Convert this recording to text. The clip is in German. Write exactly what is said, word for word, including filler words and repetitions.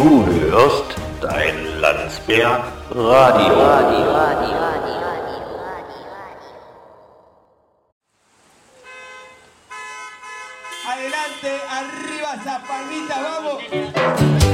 Du hörst dein Landsberg Radio. Radio, Radio, Radio. Adelante, arriba esa palmita, vamos.